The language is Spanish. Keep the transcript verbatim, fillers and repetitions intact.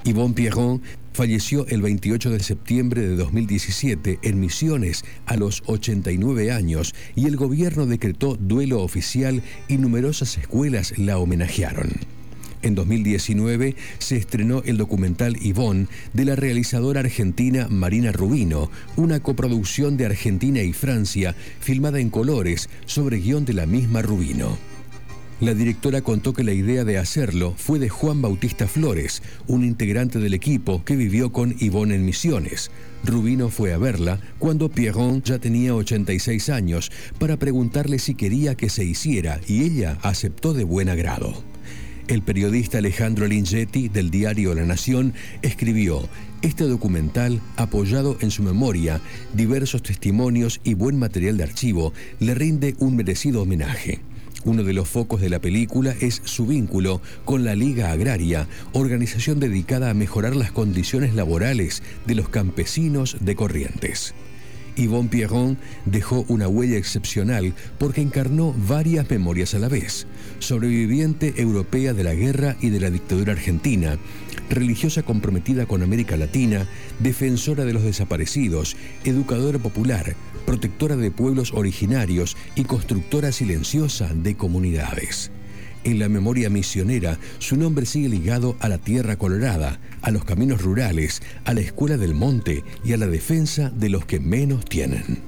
Yvonne Pierron falleció el veintiocho de septiembre de dos mil diecisiete en Misiones a los ochenta y nueve años y el gobierno decretó duelo oficial y numerosas escuelas la homenajearon. En dos mil diecinueve se estrenó el documental Yvonne de la realizadora argentina Marina Rubino, una coproducción de Argentina y Francia filmada en colores sobre guión de la misma Rubino. La directora contó que la idea de hacerlo fue de Juan Bautista Flores, un integrante del equipo que vivió con Yvonne en Misiones. Rubino fue a verla cuando Pierron ya tenía ochenta y seis años para preguntarle si quería que se hiciera y ella aceptó de buen agrado. El periodista Alejandro Lingetti del diario La Nación escribió: este documental, apoyado en su memoria, diversos testimonios y buen material de archivo, le rinde un merecido homenaje. Uno de los focos de la película es su vínculo con la Liga Agraria, organización dedicada a mejorar las condiciones laborales de los campesinos de Corrientes. Yvonne Pierron dejó una huella excepcional porque encarnó varias memorias a la vez. Sobreviviente europea de la guerra y de la dictadura argentina, religiosa comprometida con América Latina, defensora de los desaparecidos, educadora popular, protectora de pueblos originarios y constructora silenciosa de comunidades. En la memoria misionera, su nombre sigue ligado a la tierra colorada, a los caminos rurales, a la escuela del monte y a la defensa de los que menos tienen.